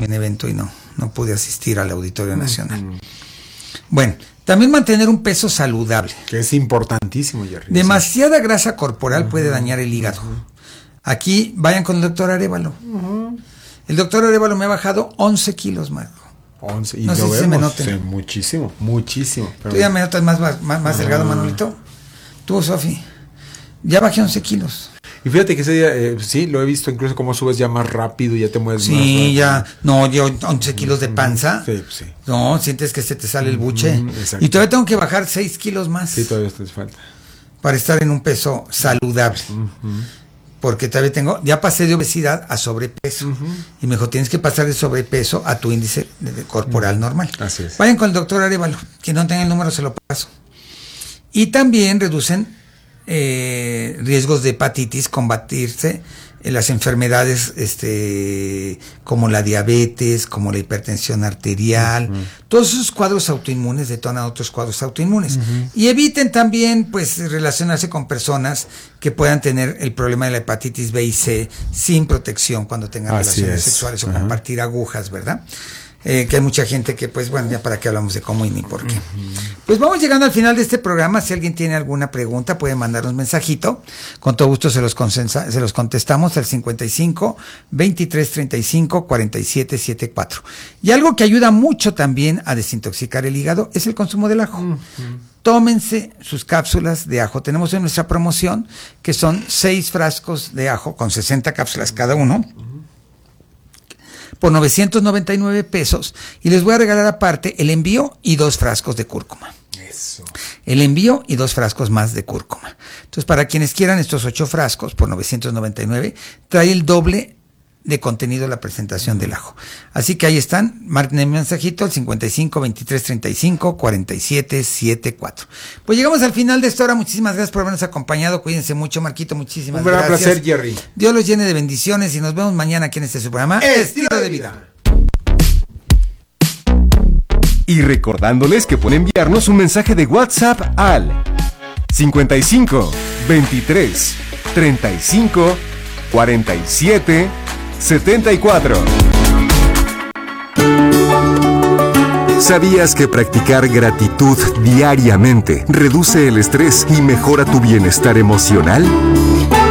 en evento y no pude asistir al Auditorio Nacional. Bueno, también mantener un peso saludable. Que es importantísimo, Jerry. Demasiada grasa corporal puede dañar el hígado. Aquí vayan con el doctor Arévalo. El doctor Arévalo me ha bajado 11 kilos, Marco. 11, y no lo sé vemos, si se me noten. Sí, muchísimo. Pero ¿tú ya me notas más delgado, Manolito? Tú, Sofi. Ya bajé 11 kilos. Y fíjate que ese día, sí, lo he visto incluso cómo subes ya más rápido y ya te mueves más. Sí, ya. No, yo 11 kilos de panza. Sí, sí. No, sientes que se te sale el buche. Exacto. Y todavía tengo que bajar 6 kilos más. Sí, todavía te falta. Para estar en un peso saludable. Porque todavía ya pasé de obesidad a sobrepeso. Y mejor tienes que pasar de sobrepeso a tu índice corporal normal. Así es. Vayan con el doctor Arévalo. Quien no tenga el número se lo paso. Y también reducen riesgos de hepatitis, combatirse las enfermedades como la diabetes, como la hipertensión arterial, todos esos cuadros autoinmunes detonan otros cuadros autoinmunes. Y eviten también pues relacionarse con personas que puedan tener el problema de la hepatitis B y C sin protección cuando tengan relaciones sexuales o compartir agujas, ¿verdad? Que hay mucha gente que, pues bueno, ya para qué hablamos de cómo y ni por qué. Pues vamos llegando al final de este programa. Si alguien tiene alguna pregunta, puede mandarnos mensajito. Con todo gusto se los contestamos al 55 23 35 47 74. Y algo que ayuda mucho también a desintoxicar el hígado es el consumo del ajo. Tómense sus cápsulas de ajo. Tenemos en nuestra promoción que son 6 frascos de ajo con 60 cápsulas cada uno, por 999 pesos, y les voy a regalar aparte el envío y 2 frascos de cúrcuma. Eso. El envío y 2 frascos más de cúrcuma. Entonces, para quienes quieran estos 8 frascos por 999, trae el doble de contenido la presentación del ajo. Así que ahí están, marquen el mensajito al 55 23 35 47 74. Pues llegamos al final de esta hora. Muchísimas gracias por habernos acompañado. Cuídense mucho, Marquito. Muchísimas gracias. Un gran placer, Jerry. Dios los llene de bendiciones y nos vemos mañana aquí en este su programa Estilo de Vida. Y recordándoles que pueden enviarnos un mensaje de WhatsApp al 55 23 35 47 74. ¿Sabías que practicar gratitud diariamente reduce el estrés y mejora tu bienestar emocional?